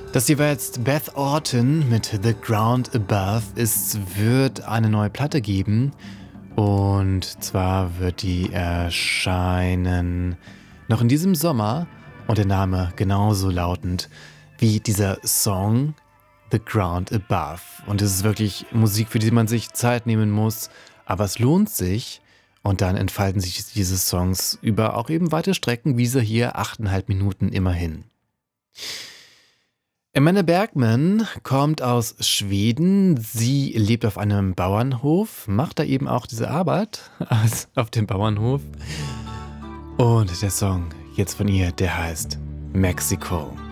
Das hier war jetzt Beth Orton mit The Ground Above. Es wird eine neue Platte geben und zwar wird die erscheinen noch in diesem Sommer und der Name genauso lautend wie dieser Song The Ground Above. Und es ist wirklich Musik, für die man sich Zeit nehmen muss, aber es lohnt sich. Und dann entfalten sich diese Songs über auch eben weite Strecken, wie sie hier 8,5 Minuten immerhin. Amanda Bergman kommt aus Schweden. Sie lebt auf einem Bauernhof, macht da eben auch diese Arbeit auf dem Bauernhof. Und der Song jetzt von ihr, der heißt Mexico.